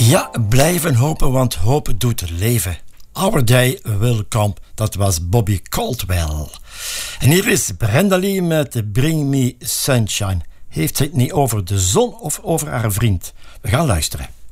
Ja, blijven hopen, want hoop doet leven. Our Day Will Come, dat was Bobby Caldwell. En hier is Brenda Lee met Bring Me Sunshine. Heeft ze het niet over de zon of over haar vriend? We gaan luisteren.